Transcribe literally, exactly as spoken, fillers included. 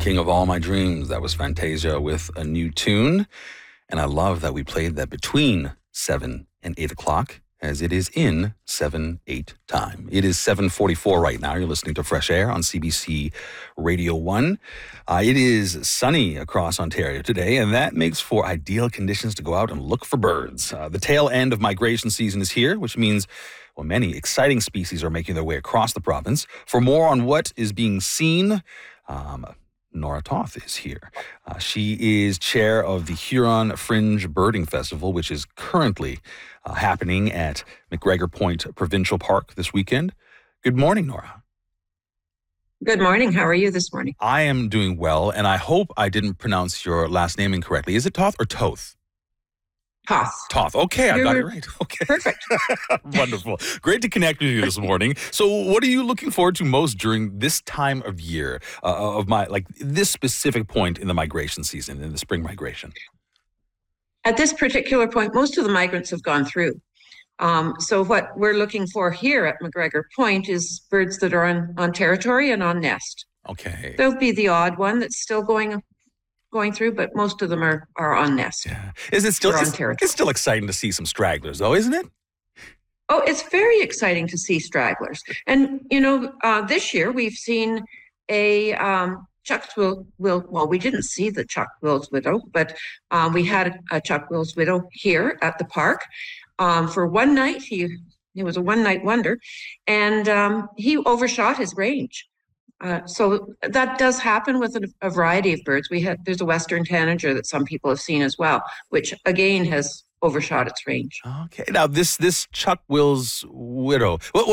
King of All My Dreams. That was Fantasia with a new tune. And I love that we played that between seven and eight o'clock, as it is in seven eight time. It is seven forty-four right now. You're listening to Fresh Air on C B C Radio one. Uh, it is sunny across Ontario today, and that makes for ideal conditions to go out and look for birds. Uh, the tail end of migration season is here, which means, well, many exciting species are making their way across the province. For more on what is being seen, um, Nora Toth is here. Uh, she is chair of the Huron Fringe Birding Festival, which is currently uh, happening at McGregor Point Provincial Park this weekend. Good morning, Nora. Good morning. How are you this morning? I am doing well, and I hope I didn't pronounce your last name incorrectly. Is it Toth or Toth? Toth. Toth. Okay, I You're got it right. Okay. Perfect. Wonderful. Great to connect with you this morning. So what are you looking forward to most during this time of year, uh, of my, like this specific point in the migration season, in the spring migration? At this particular point, most of the migrants have gone through. Um, so what we're looking for here at McGregor Point is birds that are on, on territory and on nest. Okay. There'll be the odd one that's still going going through, but most of them are, are on nest. Yeah. Is it still, on it's, territory. It's still exciting to see some stragglers though, isn't it? Oh, it's very exciting to see stragglers. And, you know, uh, this year we've seen a um, Chuck's Will, will, well, we didn't see the Chuck Will's widow, but um, we had a, a Chuck Will's widow here at the park. Um, for one night, he, he was a one night wonder, and um, he overshot his range. Uh, so that does happen with a, a variety of birds. We had there's a western tanager that some people have seen as well, which again has overshot its range. Okay. Now this this Chuck Will's widow. What,